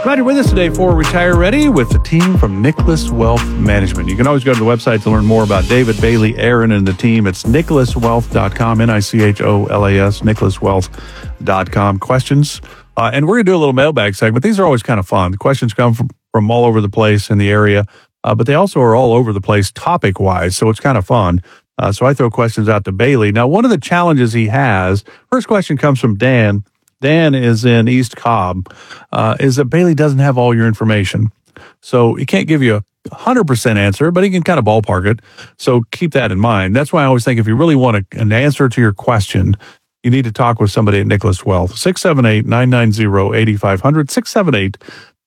Glad you're with us today for Retire Ready with the team from Nicholas Wealth Management. You can always go to the website to learn more about David, Bailey, Aaron, and the team. It's nicholaswealth.com, Nicholas, nicholaswealth.com. Questions. And we're going to do a little mailbag segment. These are always kind of fun. The questions come from all over the place in the area, but they also are all over the place topic-wise, so it's kind of fun. So I throw questions out to Bailey. Now, one of the challenges he has, first question comes from Dan. Dan is in East Cobb, is that Bailey doesn't have all your information. So he can't give you a 100% answer, but he can kind of ballpark it. So keep that in mind. That's why I always think if you really want an answer to your question, you need to talk with somebody at Nicholas Wealth. 678-990-8500,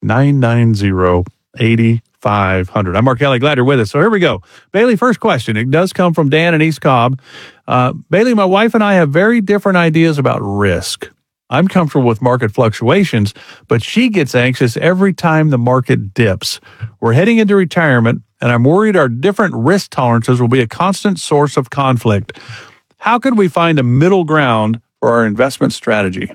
678-990-8500. I'm Mark Kelly. Glad you're with us. So here we go. Bailey, first question. It does come from Dan in East Cobb. Bailey, my wife and I have very different ideas about risk. I'm comfortable with market fluctuations, but she gets anxious every time the market dips. We're heading into retirement, and I'm worried our different risk tolerances will be a constant source of conflict. How could we find a middle ground for our investment strategy?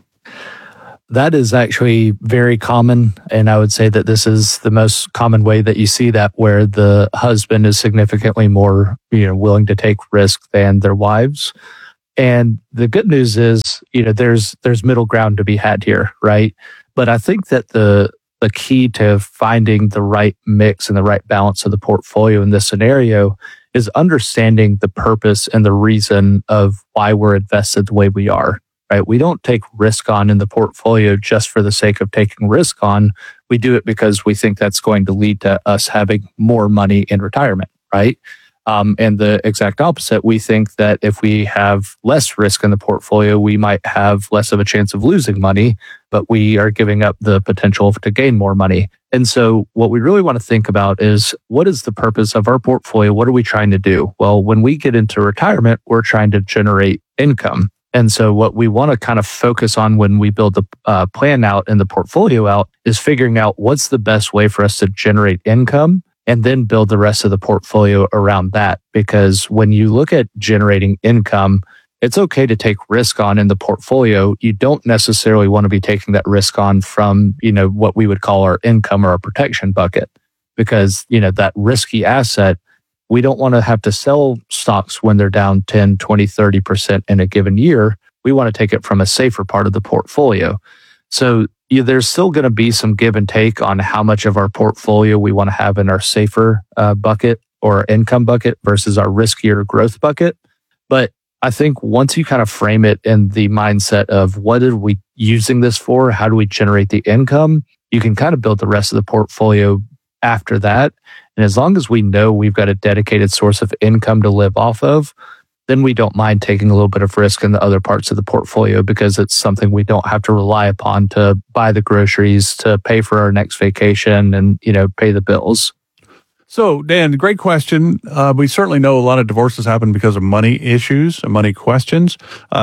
That is actually very common, and I would say that this is the most common way that you see that, where the husband is significantly more, willing to take risk than their wives. And the good news is, there's middle ground to be had here, right? But I think that the key to finding the right mix and the right balance of the portfolio in this scenario is understanding the purpose and the reason of why we're invested the way we are, right? We don't take risk on in the portfolio just for the sake of taking risk on. We do it because we think that's going to lead to us having more money in retirement, right? And the exact opposite, we think that if we have less risk in the portfolio, we might have less of a chance of losing money, but we are giving up the potential to gain more money. And so what we really want to think about is, what is the purpose of our portfolio? What are we trying to do? Well, when we get into retirement, we're trying to generate income. And so what we want to kind of focus on when we build the plan out and the portfolio out is figuring out what's the best way for us to generate income, and then build the rest of the portfolio around that. Because when you look at generating income, it's okay to take risk on in the portfolio. You don't necessarily want to be taking that risk on from, what we would call our income or our protection bucket. Because, that risky asset, we don't want to have to sell stocks when they're down 10, 20, 30% in a given year. We want to take it from a safer part of the portfolio. So there's still going to be some give and take on how much of our portfolio we want to have in our safer bucket or income bucket versus our riskier growth bucket. But I think once you kind of frame it in the mindset of what are we using this for, how do we generate the income, you can kind of build the rest of the portfolio after that. And as long as we know we've got a dedicated source of income to live off of, then we don't mind taking a little bit of risk in the other parts of the portfolio, because it's something we don't have to rely upon to buy the groceries, to pay for our next vacation, and, pay the bills. So, Dan, great question. We certainly know a lot of divorces happen because of money issues and money questions.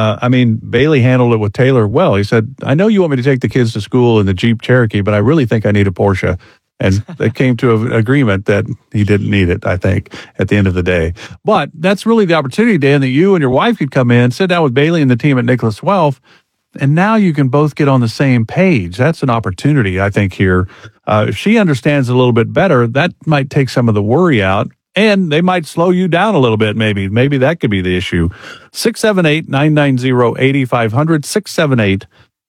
Bailey handled it with Taylor well. He said, I know you want me to take the kids to school in the Jeep Cherokee, but I really think I need a Porsche. And they came to an agreement that he didn't need it, I think, at the end of the day. But that's really the opportunity, Dan, that you and your wife could come in, sit down with Bailey and the team at Nicholas Wealth, and now you can both get on the same page. That's an opportunity, I think, here. If she understands a little bit better, that might take some of the worry out, and they might slow you down a little bit, maybe. Maybe that could be the issue. 678-990-8500,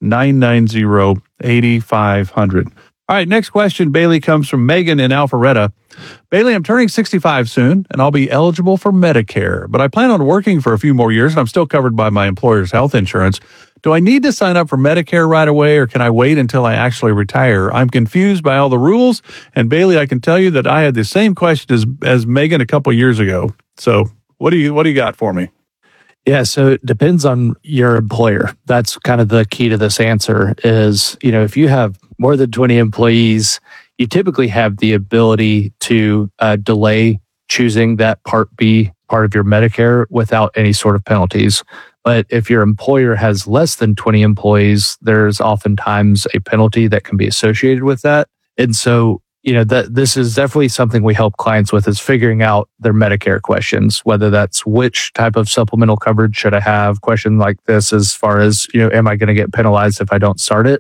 678-990-8500. All right, next question, Bailey, comes from Megan in Alpharetta. Bailey, I'm turning 65 soon, and I'll be eligible for Medicare, but I plan on working for a few more years, and I'm still covered by my employer's health insurance. Do I need to sign up for Medicare right away, or can I wait until I actually retire? I'm confused by all the rules, and Bailey, I can tell you that I had the same question as Megan a couple years ago. So what do you got for me? Yeah, so it depends on your employer. That's kind of the key to this answer is, if you have more than 20 employees, you typically have the ability to delay choosing that Part B part of your Medicare without any sort of penalties. But if your employer has less than 20 employees, there's oftentimes a penalty that can be associated with that. And so, this is definitely something we help clients with, is figuring out their Medicare questions, whether that's which type of supplemental coverage should I have, question like this as far as, am I going to get penalized if I don't start it?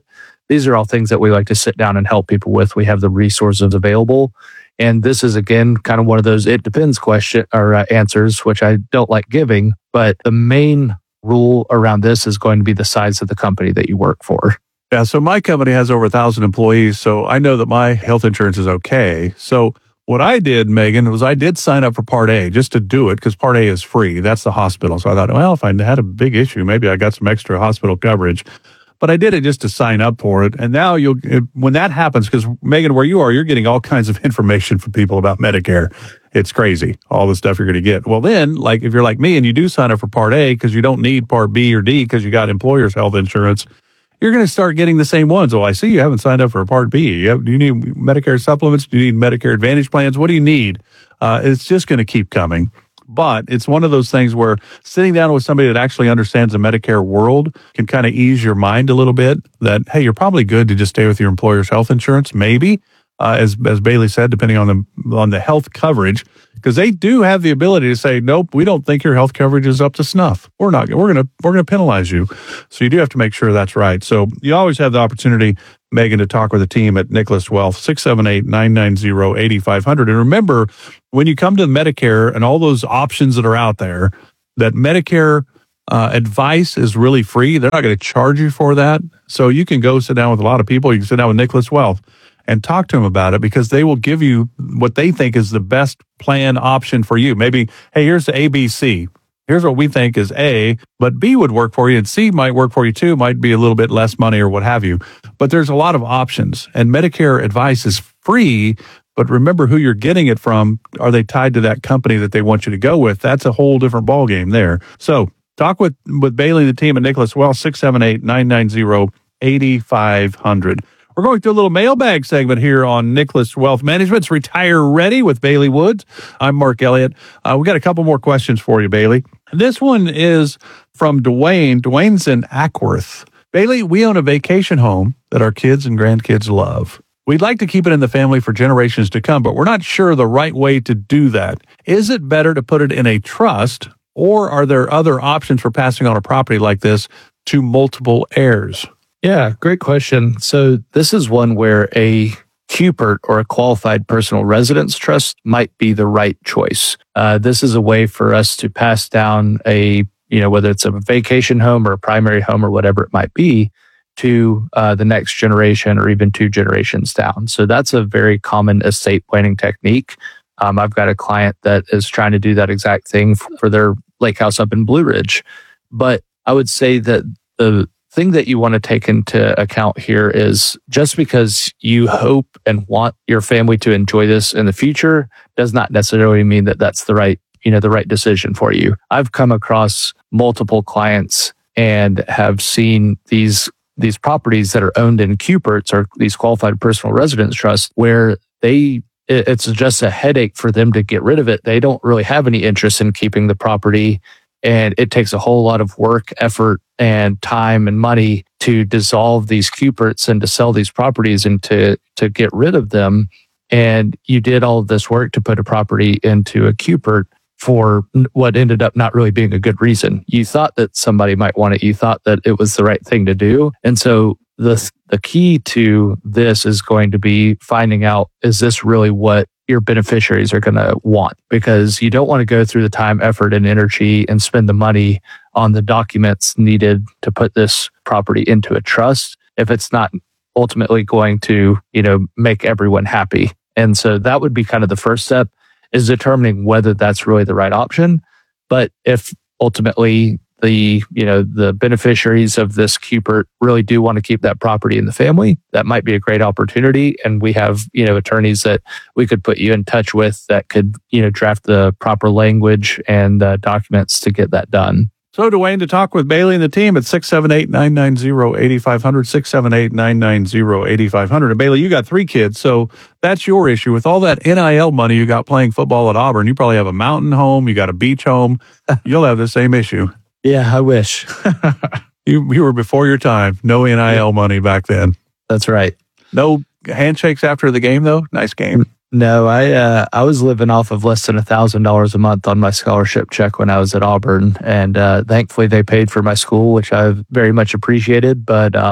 These are all things that we like to sit down and help people with. We have the resources available. And this is, again, kind of one of those it depends question or answers, which I don't like giving. But the main rule around this is going to be the size of the company that you work for. Yeah, so my company has over 1,000 employees, so I know that my health insurance is okay. So what I did, Megan, was I did sign up for Part A just to do it because Part A is free. That's the hospital. So I thought, well, if I had a big issue, maybe I got some extra hospital coverage. But I did it just to sign up for it. And now when that happens, because Megan, where you are, you're getting all kinds of information from people about Medicare. It's crazy, all the stuff you're going to get. Well, then, like if you're like me and you do sign up for Part A because you don't need Part B or D because you got employer's health insurance, you're going to start getting the same ones. Oh, I see you haven't signed up for a Part B. Do you need Medicare supplements? Do you need Medicare Advantage plans? What do you need? It's just going to keep coming. But it's one of those things where sitting down with somebody that actually understands the Medicare world can kind of ease your mind a little bit that, hey, you're probably good to just stay with your employer's health insurance, maybe, as Bailey said, depending on the health coverage, because they do have the ability to say, nope, we don't think your health coverage is up to snuff. We're going to penalize you. So you do have to make sure that's right. So you always have the opportunity, Megan, to talk with the team at Nicholas Wealth, 678-990-8500. And remember, when you come to Medicare and all those options that are out there, that Medicare advice is really free. They're not going to charge you for that. So you can go sit down with a lot of people. You can sit down with Nicholas Wealth and talk to them about it because they will give you what they think is the best plan option for you. Maybe, hey, here's the ABC. Here's what we think is A, but B would work for you and C might work for you too, might be a little bit less money or what have you. But there's a lot of options and Medicare advice is free. But remember who you're getting it from. Are they tied to that company that they want you to go with? That's a whole different ballgame there. So talk with Bailey and the team at Nicholas Wealth, 678-990-8500. We're going through a little mailbag segment here on Nicholas Wealth Management's Retire Ready with Bailey Woods. I'm Mark Elliott. We got a couple more questions for you, Bailey. This one is from Dwayne. Dwayne's in Ackworth. Bailey, we own a vacation home that our kids and grandkids love. We'd like to keep it in the family for generations to come, but we're not sure the right way to do that. Is it better to put it in a trust, or are there other options for passing on a property like this to multiple heirs? Yeah, great question. So this is one where a QPERT or a qualified personal residence trust might be the right choice. This is a way for us to pass down whether it's a vacation home or a primary home or whatever it might be, to the next generation or even 2 generations down. So that's a very common estate planning technique. I've got a client that is trying to do that exact thing for their lake house up in Blue Ridge. But I would say that the thing that you want to take into account here is just because you hope and want your family to enjoy this in the future does not necessarily mean that that's the right decision for you. I've come across multiple clients and have seen these properties that are owned in QPERTs or these qualified personal residence trusts where it's just a headache for them to get rid of it. They don't really have any interest in keeping the property. And it takes a whole lot of work, effort, and time and money to dissolve these QPERTs and to sell these properties and to get rid of them. And you did all of this work to put a property into a QPERT for what ended up not really being a good reason. You thought that somebody might want it. You thought that it was the right thing to do. And so the key to this is going to be finding out, is this really what your beneficiaries are going to want? Because you don't want to go through the time, effort, and energy and spend the money on the documents needed to put this property into a trust if it's not ultimately going to, make everyone happy. And so that would be kind of the first step, is determining whether that's really the right option. But if ultimately the beneficiaries of this QPERT really do want to keep that property in the family, that might be a great opportunity. And we have, attorneys that we could put you in touch with that could, draft the proper language and documents to get that done. So, Dwayne, to talk with Bailey and the team at 678-990-8500, 678-990-8500. And Bailey, you got 3 kids, so that's your issue. With all that NIL money you got playing football at Auburn, you probably have a mountain home, you got a beach home. You'll have the same issue. Yeah, I wish. You were before your time. No NIL money back then. That's right. No handshakes after the game, though? Nice game. No, I was living off of less than $1,000 a month on my scholarship check when I was at Auburn, and thankfully they paid for my school, which I've very much appreciated. But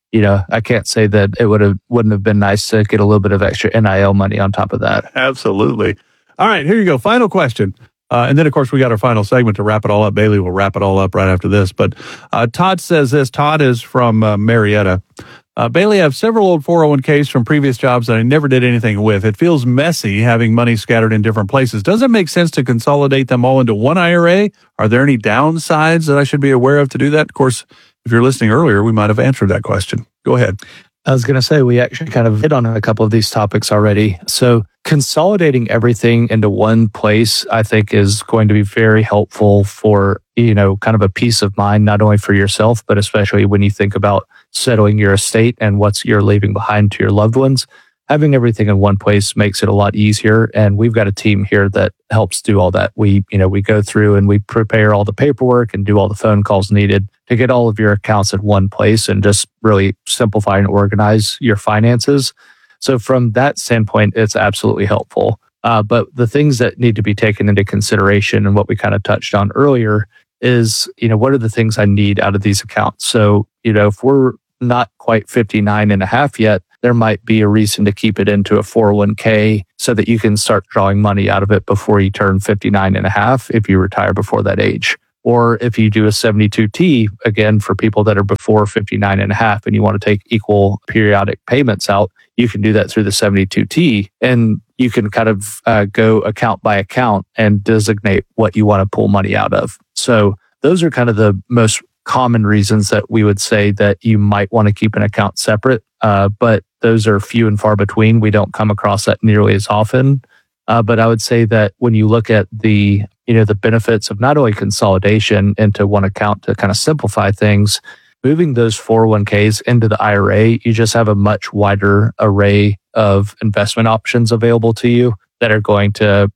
I can't say that it wouldn't have been nice to get a little bit of extra NIL money on top of that. Absolutely. All right, here you go. Final question. And then, of course, we got our final segment to wrap it all up. Bailey will wrap it all up right after this. But Todd says this. Todd is from Marietta. Bailey, I have several old 401ks from previous jobs that I never did anything with. It feels messy having money scattered in different places. Does it make sense to consolidate them all into one IRA? Are there any downsides that I should be aware of to do that? Of course, if you're listening earlier, we might have answered that question. Go ahead. I was going to say, we actually kind of hit on a couple of these topics already. So consolidating everything into one place, I think, is going to be very helpful for, kind of a peace of mind, not only for yourself, but especially when you think about settling your estate and what you're leaving behind to your loved ones. Having everything in one place makes it a lot easier. And we've got a team here that helps do all that. We go through and we prepare all the paperwork and do all the phone calls needed to get all of your accounts in one place and just really simplify and organize your finances. So from that standpoint, it's absolutely helpful. But the things that need to be taken into consideration and what we kind of touched on earlier is, what are the things I need out of these accounts? So, if we're not quite 59 and a half yet, there might be a reason to keep it into a 401k so that you can start drawing money out of it before you turn 59 and a half if you retire before that age. Or if you do a 72T, again, for people that are before 59 and a half and you want to take equal periodic payments out, you can do that through the 72T. And you can kind of go account by account and designate what you want to pull money out of. So those are kind of the most common reasons that we would say that you might want to keep an account separate. But those are few and far between. We don't come across that nearly as often. But I would say that when you look at the benefits of not only consolidation into one account to kind of simplify things, moving those 401ks into the IRA, you just have a much wider array of investment options available to you that are going to,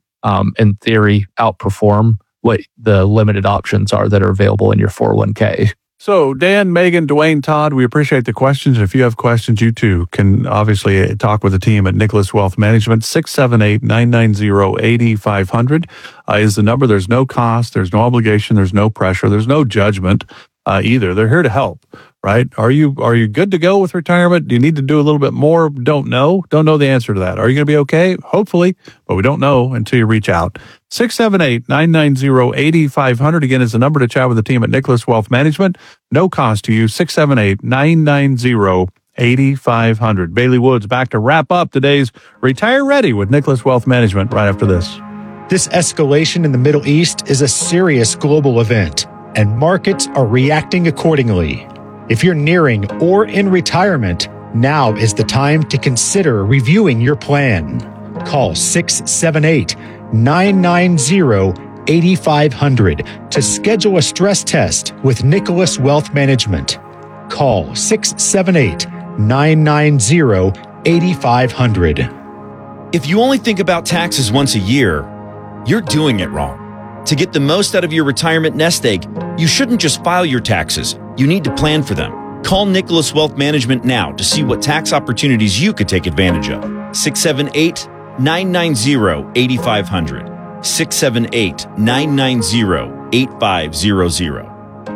in theory, outperform what the limited options are that are available in your 401k. So Dan, Megan, Dwayne, Todd, we appreciate the questions. If you have questions, you too can obviously talk with the team at Nicholas Wealth Management. 678-990-8500 is the number. There's no cost. There's no obligation. There's no pressure. There's no judgment either. They're here to help, right? Are you good to go with retirement? Do you need to do a little bit more? Don't know the answer to that. Are you going to be okay? Hopefully, but we don't know until you reach out. 678-990-8500 again is the number to chat with the team at Nicholas Wealth Management. No cost to you. 678-990-8500. Bailey Woods back to wrap up today's Retire Ready with Nicholas Wealth Management right after this. This escalation in the Middle East is a serious global event, and markets are reacting accordingly. If you're nearing or in retirement, now is the time to consider reviewing your plan. Call 678-990-8500 to schedule a stress test with Nicholas Wealth Management. Call 678-990-8500. If you only think about taxes once a year, you're doing it wrong. To get the most out of your retirement nest egg, you shouldn't just file your taxes. You need to plan for them. Call Nicholas Wealth Management now to see what tax opportunities you could take advantage of. 678-990-8500. 678-990-8500.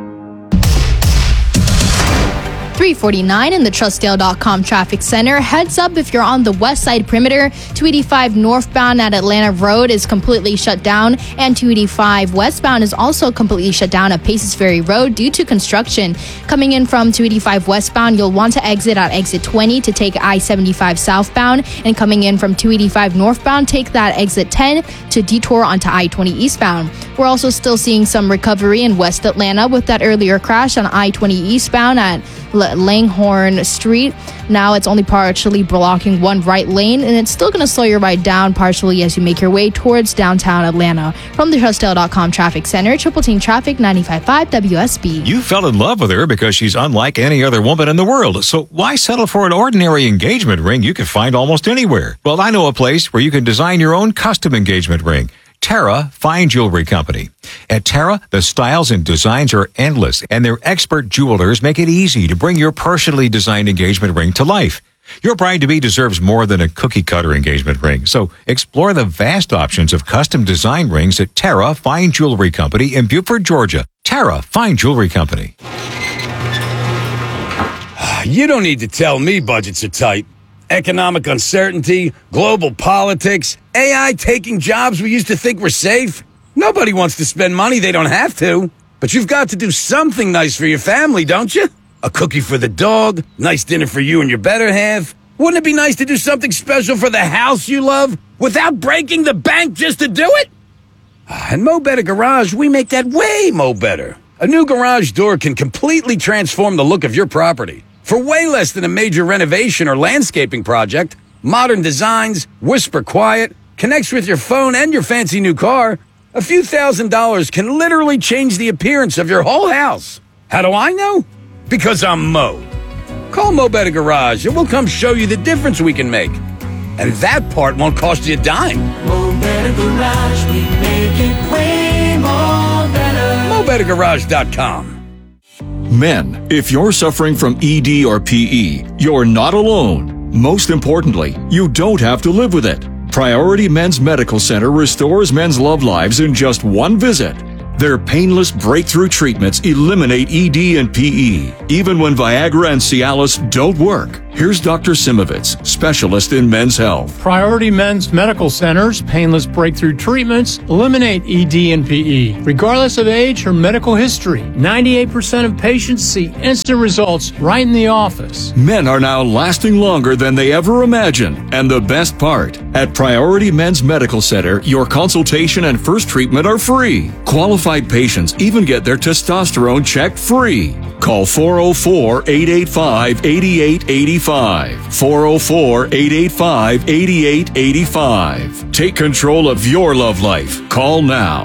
349 in the Trustdale.com traffic center. Heads up if you're on the west side perimeter. 285 northbound at Atlanta Road is completely shut down, and 285 westbound is also completely shut down at Paces Ferry Road due to construction. Coming in from 285 westbound, you'll want to exit at exit 20 to take I-75 southbound, and coming in from 285 northbound, take that exit 10 to detour onto I-20 eastbound. We're also still seeing some recovery in West Atlanta with that earlier crash on I-20 eastbound at Langhorne Street. Now it's only partially blocking one right lane, and it's still going to slow your ride down partially as you make your way towards downtown Atlanta. From the Trustdale.com traffic center, Triple Team Traffic 95.5 WSB. You fell in love with her because she's unlike any other woman in the world. So why settle for an ordinary engagement ring you can find almost anywhere? Well, I know a place where you can design your own custom engagement ring. Terra Fine Jewelry Company. At Terra, the styles and designs are endless, and their expert jewelers make it easy to bring your personally designed engagement ring to life. Your bride-to-be deserves more than a cookie-cutter engagement ring, so explore the vast options of custom design rings at Terra Fine Jewelry Company in Buford, Georgia. Terra Fine Jewelry Company. You don't need to tell me budgets are tight. Economic uncertainty, global politics, AI taking jobs we used to think were safe. Nobody wants to spend money they don't have to. But you've got to do something nice for your family, don't you? A cookie for the dog, nice dinner for you and your better half. Wouldn't it be nice to do something special for the house you love without breaking the bank just to do it? At Mo Better Garage, we make that way mo better. A new garage door can completely transform the look of your property. For way less than a major renovation or landscaping project, modern designs, whisper quiet, connects with your phone and your fancy new car, a few $1,000s can literally change the appearance of your whole house. How do I know? Because I'm Mo. Call Mo Better Garage and we'll come show you the difference we can make. And that part won't cost you a dime. Mo Better Garage, we make it way more better. MoBetterGarage.com. Men, if you're suffering from ED or PE, you're not alone. Most importantly, you don't have to live with it. Priority Men's Medical Center restores men's love lives in just one visit. Their painless breakthrough treatments eliminate ED and PE, even when Viagra and Cialis don't work. Here's Dr. Simovitz, specialist in men's health. Priority Men's Medical Center's painless breakthrough treatments eliminate ED and PE, regardless of age or medical history. 98% of patients see instant results right in the office. Men are now lasting longer than they ever imagined. And the best part, at Priority Men's Medical Center, your consultation and first treatment are free. Qualified patients even get their testosterone checked free. Call 404-885-8885. 404-885-8885. Take control of your love life. Call now.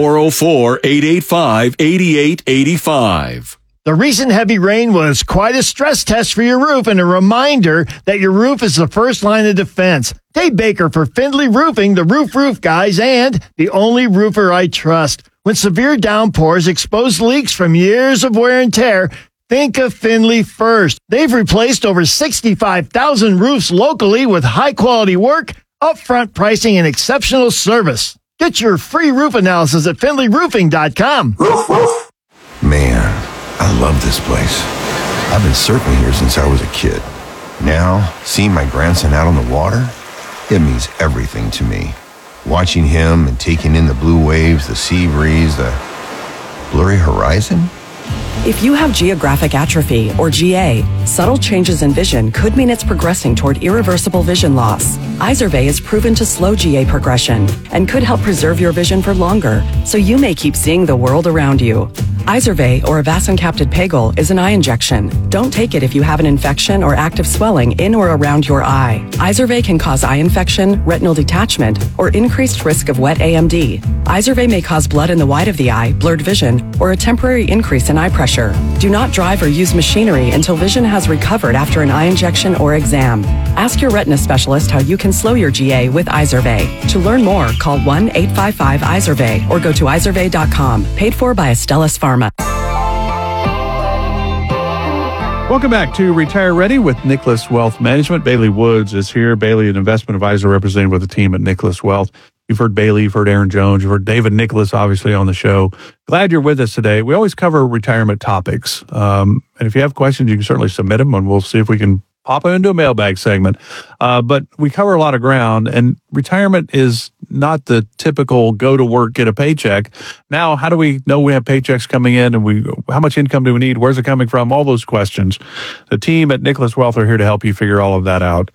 404-885-8885. The recent heavy rain was quite a stress test for your roof and a reminder that your roof is the first line of defense. Dave Baker for Findlay Roofing, the roof guys, and the only roofer I trust. When severe downpours expose leaks from years of wear and tear, think of Findlay first. They've replaced over 65,000 roofs locally with high-quality work, upfront pricing, and exceptional service. Get your free roof analysis at FindlayRoofing.com. Man, I love this place. I've been surfing here since I was a kid. Now, seeing my grandson out on the water, it means everything to me. Watching him and taking in the blue waves, the sea breeze, the blurry horizon. If you have geographic atrophy, or GA, subtle changes in vision could mean it's progressing toward irreversible vision loss. Izervay is proven to slow GA progression and could help preserve your vision for longer, so you may keep seeing the world around you. Izervay, or avacincaptad pegol, is an eye injection. Don't take it if you have an infection or active swelling in or around your eye. Izervay can cause eye infection, retinal detachment, or increased risk of wet AMD. Izervay may cause blood in the white of the eye, blurred vision, or a temporary increase in eye pressure. Do not drive or use machinery until vision has recovered after an eye injection or exam. Ask your retina specialist how you can slow your GA with Izervay. To learn more, call 1-855-IZERVAY or go to izervay.com. Paid for by Astellas Pharma. Welcome back to Retire Ready with Nicholas Wealth Management. Bailey Woods is here. Bailey, an investment advisor representing with the team at Nicholas Wealth. You've heard Bailey, you've heard Aaron Jones, you've heard David Nicholas, obviously, on the show. Glad you're with us today. We always cover retirement topics. And if you have questions, you can certainly submit them, and we'll see if we can pop them into a mailbag segment. But we cover a lot of ground, and retirement is not the typical go to work, get a paycheck. Now, how do we know we have paychecks coming in, and how much income do we need? Where's it coming from? All those questions. The team at Nicholas Wealth are here to help you figure all of that out.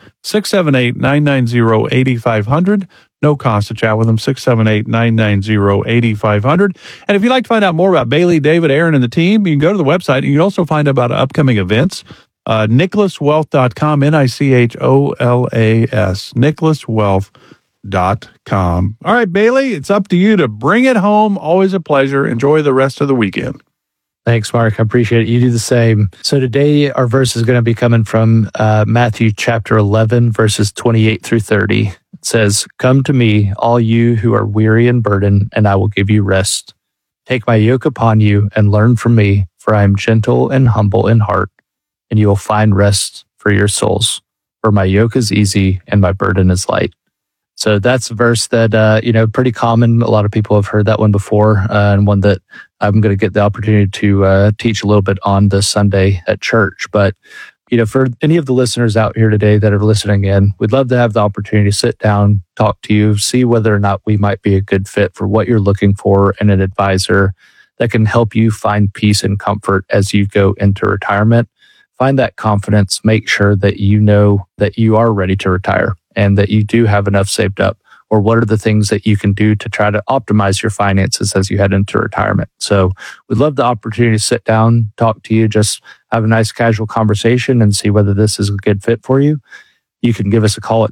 678-990-8500. No cost to chat with them, 678-990-8500. And if you'd like to find out more about Bailey, David, Aaron, and the team, you can go to the website. You can also find out about upcoming events. NicholasWealth.com, NichoLas, NicholasWealth.com. All right, Bailey, it's up to you to bring it home. Always a pleasure. Enjoy the rest of the weekend. Thanks, Mark. I appreciate it. You do the same. So today our verse is going to be coming from Matthew chapter 11, verses 28 through 30. It says, "Come to me, all you who are weary and burdened, and I will give you rest. Take my yoke upon you and learn from me, for I am gentle and humble in heart, and you will find rest for your souls. For my yoke is easy and my burden is light." So that's a verse that, pretty common. A lot of people have heard that one before, and one that I'm going to get the opportunity to teach a little bit on this Sunday at church. But For any of the listeners out here today that are listening in, we'd love to have the opportunity to sit down, talk to you, see whether or not we might be a good fit for what you're looking for in an advisor that can help you find peace and comfort as you go into retirement. Find that confidence, make sure that you know that you are ready to retire and that you do have enough saved up, or what are the things that you can do to try to optimize your finances as you head into retirement. So we'd love the opportunity to sit down, talk to you, just have a nice casual conversation and see whether this is a good fit for you. You can give us a call at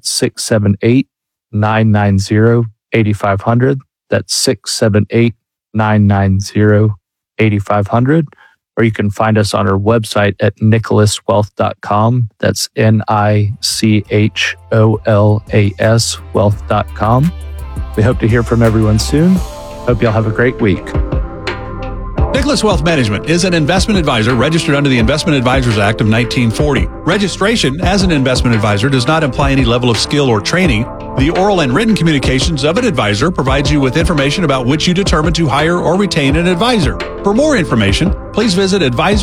678-990-8500. That's 678-990-8500. Or you can find us on our website at nicholaswealth.com. That's NICHOLAS wealth.com. We hope to hear from everyone soon. Hope y'all have a great week. Nicholas Wealth Management is an investment advisor registered under the Investment Advisors Act of 1940. Registration as an investment advisor does not imply any level of skill or training. The oral and written communications of an advisor provides you with information about which you determine to hire or retain an advisor. For more information, please visit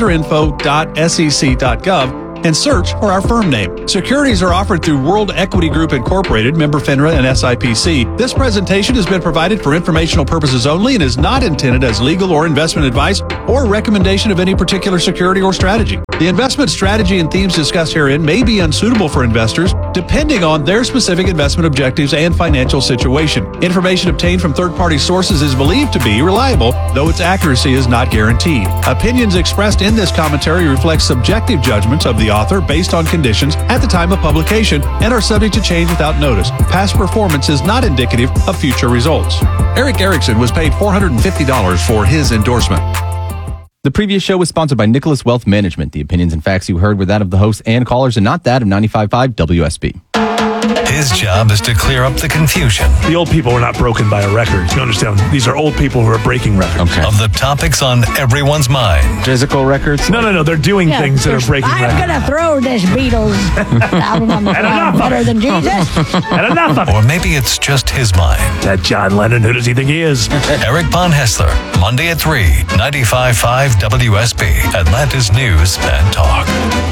advisorinfo.sec.gov and search for our firm name. Securities are offered through World Equity Group Incorporated, member FINRA and SIPC. This presentation has been provided for informational purposes only and is not intended as legal or investment advice or recommendation of any particular security or strategy. The investment strategy and themes discussed herein may be unsuitable for investors depending on their specific investment objectives and financial situation. Information obtained from third-party sources is believed to be reliable, though its accuracy is not guaranteed. Opinions expressed in this commentary reflect subjective judgments of the author based on conditions at the time of publication and are subject to change without notice. Past performance is not indicative of future results. Eric Erickson was paid $450 for his endorsement. The previous show was sponsored by Nicholas Wealth Management. The opinions and facts you heard were that of the hosts and callers and not that of 95.5 WSB. His job is to clear up the confusion. The old people were not broken by a record. You understand? These are old people who are breaking records. Okay. Of the topics on everyone's mind. Physical records? No. They're doing things that are breaking records. I'm going to throw this Beatles album on the ground better than Jesus. And enough of it. Or maybe it's just his mind. That John Lennon, who does he think he is? Eric Von Hessler, Monday at 3, 95.5 WSB, Atlanta's News and Talk.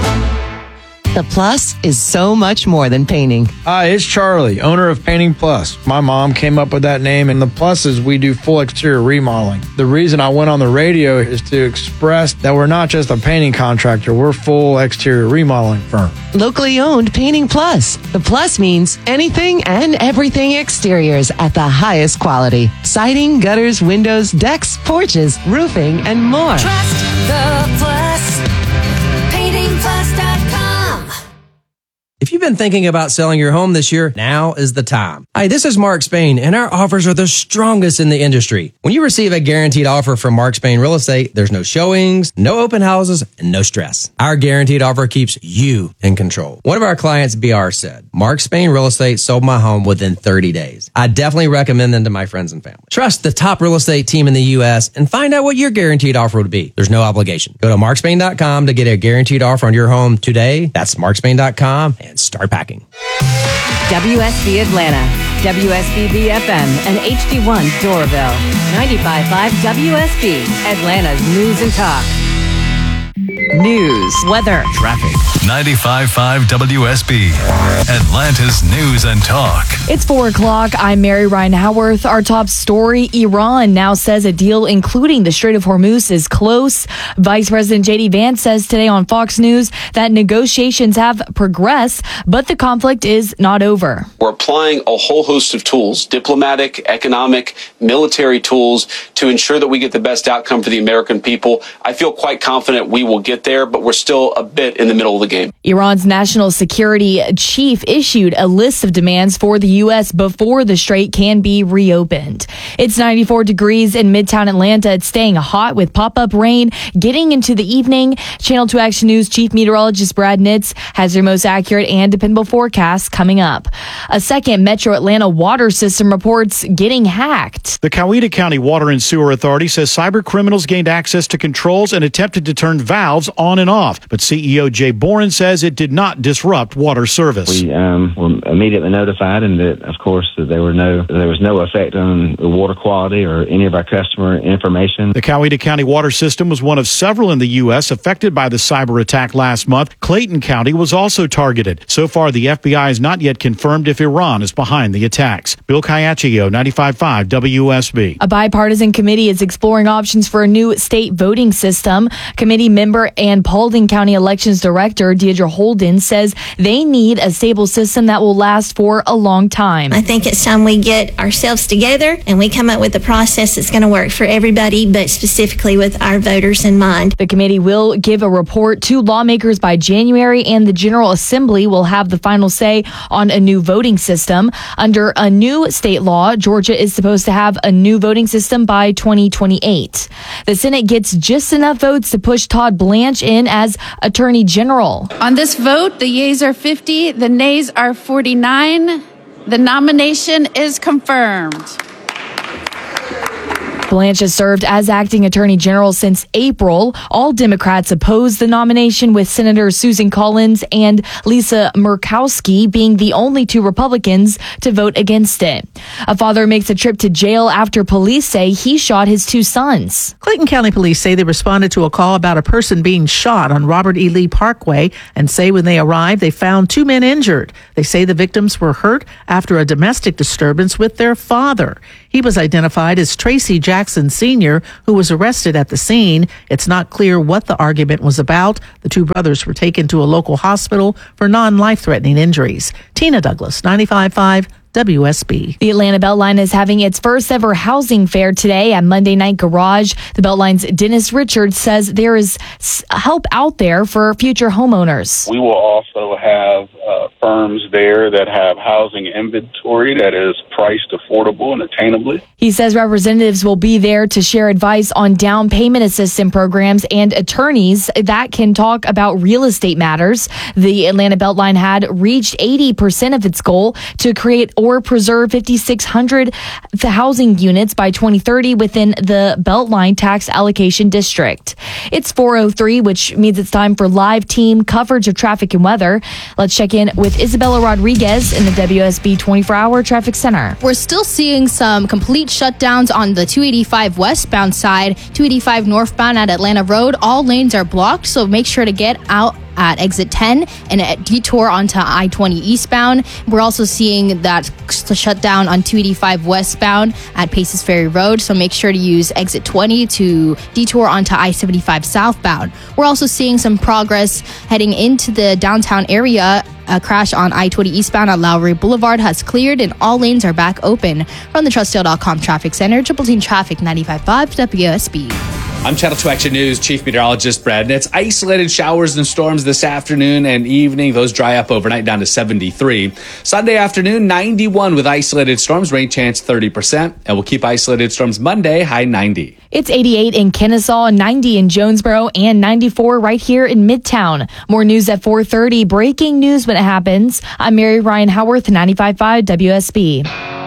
The Plus is so much more than painting. Hi, it's Charlie, owner of Painting Plus. My mom came up with that name, and the Plus is we do full exterior remodeling. The reason I went on the radio is to express that we're not just a painting contractor, we're full exterior remodeling firm. Locally owned Painting Plus. The Plus means anything and everything exteriors at the highest quality. Siding, gutters, windows, decks, porches, roofing, and more. Trust the Plus. PaintingPlus.com. If you've been thinking about selling your home this year, now is the time. Hi, this is Mark Spain, and our offers are the strongest in the industry. When you receive a guaranteed offer from Mark Spain Real Estate, there's no showings, no open houses, and no stress. Our guaranteed offer keeps you in control. One of our clients, BR, said, Mark Spain Real Estate sold my home within 30 days. I definitely recommend them to my friends and family. Trust the top real estate team in the U.S. and find out what your guaranteed offer would be. There's no obligation. Go to markspain.com to get a guaranteed offer on your home today. That's markspain.com and start packing. WSB Atlanta, WSB BFM, and HD1 Doraville. 95.5 WSB, Atlanta's News and Talk. News, weather, traffic. 95.5 WSB, Atlanta's News and Talk. It's 4 o'clock. I'm Mary Ryan Howarth. Our top story, Iran now says a deal including the Strait of Hormuz is close. Vice President J.D. Vance says today on Fox News that negotiations have progressed, but the conflict is not over. We're applying a whole host of tools, diplomatic, economic, military tools, to ensure that we get the best outcome for the American people. I feel quite confident we will get there, but we're still a bit in the middle of the game. Iran's national security chief issued a list of demands for the U.S. before the strait can be reopened. It's 94 degrees in Midtown Atlanta. It's staying hot with pop-up rain getting into the evening. Channel 2 Action News Chief Meteorologist Brad Nitz has your most accurate and dependable forecast coming up. A second Metro Atlanta water system reports getting hacked. The Coweta County Water and Sewer Authority says cyber criminals gained access to controls and attempted to turn valves themselves on and off, but CEO Jay Boren says it did not disrupt water service. We were immediately notified, and that, of course, that there was no effect on the water quality or any of our customer information. The Coweta County water system was one of several in the U.S. affected by the cyber attack last month. Clayton County was also targeted. So far, the FBI has not yet confirmed if Iran is behind the attacks. Bill Caiaccio, 95.5 WSB. A bipartisan committee is exploring options for a new state voting system. Committee member and Paulding County Elections Director Deidre Holden says they need a stable system that will last for a long time. I think it's time we get ourselves together and we come up with a process that's going to work for everybody, but specifically with our voters in mind. The committee will give a report to lawmakers by January, and the General Assembly will have the final say on a new voting system. Under a new state law, Georgia is supposed to have a new voting system by 2028. The Senate gets just enough votes to push Todd Blanche in as Attorney General. On this vote, the yeas are 50, the nays are 49. The nomination is confirmed. Blanche has served as acting attorney general since April. All Democrats oppose the nomination, with Senators Susan Collins and Lisa Murkowski being the only two Republicans to vote against it. A father makes a trip to jail after police say he shot his two sons. Clayton County Police say they responded to a call about a person being shot on Robert E. Lee Parkway and say when they arrived, they found two men injured. They say the victims were hurt after a domestic disturbance with their father. He was identified as Tracy Jackson Sr., who was arrested at the scene. It's not clear what the argument was about. The two brothers were taken to a local hospital for non-life-threatening injuries. Tina Douglas, 95.5 WSB. The Atlanta Beltline is having its first ever housing fair today at Monday Night Garage. The Beltline's Dennis Richards says there is help out there for future homeowners. We will also have firms there that have housing inventory that is priced affordable and attainably. He says representatives will be there to share advice on down payment assistance programs and attorneys that can talk about real estate matters. The Atlanta Beltline had reached 80% of its goal to create or preserve 5,600 housing units by 2030 within the Beltline tax allocation district. It's 4:03, which means it's time for live team coverage of traffic and weather. Let's check in with Isabella Rodriguez in the WSB 24-hour traffic center. We're still seeing some complete shutdowns on the 285 westbound side, 285 northbound at Atlanta Road. All lanes are blocked, so make sure to get out at exit 10 and a detour onto I-20 eastbound. We're also seeing that shutdown on 285 westbound at Paces Ferry Road, so make sure to use exit 20 to detour onto I-75 southbound. We're also seeing some progress heading into the downtown area. A crash on I-20 eastbound at Lowry Boulevard has cleared and all lanes are back open. From the TrustDale.com Traffic Center, Triple Team Traffic 95.5 WSB. I'm Channel 2 Action News Chief Meteorologist Brad Nitz. Isolated showers and storms this afternoon and evening. Those dry up overnight down to 73. Sunday afternoon, 91 with isolated storms. Rain chance 30%. And we'll keep isolated storms Monday, high 90. It's 88 in Kennesaw, 90 in Jonesboro, and 94 right here in Midtown. More news at 4:30. Breaking news when it happens. I'm Mary Ryan Howarth, 95.5 WSB.